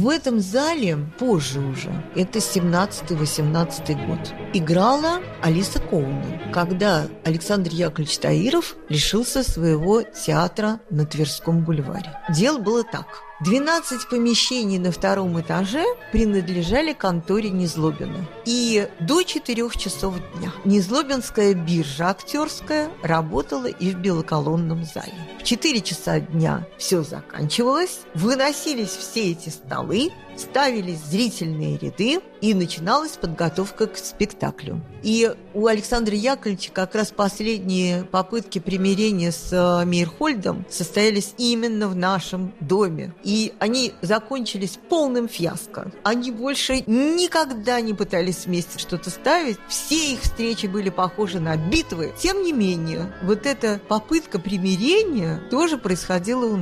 В этом зале позже уже, это 17-18 год, играла Алиса Коулман, когда Александр Яковлевич Таиров лишился своего театра на Тверском бульваре. Дело было так. 12 помещений на втором этаже принадлежали конторе Незлобина. И до 4 часов дня Незлобинская биржа актерская работала и в белоколонном зале. В 4 часа дня все заканчивалось, выносились все эти столы, ставились зрительные ряды, и начиналась подготовка к спектаклю. И у Александра Яковлевича как раз последние попытки примирения с Мейерхольдом состоялись именно в нашем доме. И они закончились полным фиаско. Они больше никогда не пытались вместе что-то ставить. Все их встречи были похожи на битвы. Тем не менее, вот эта попытка примирения тоже происходила у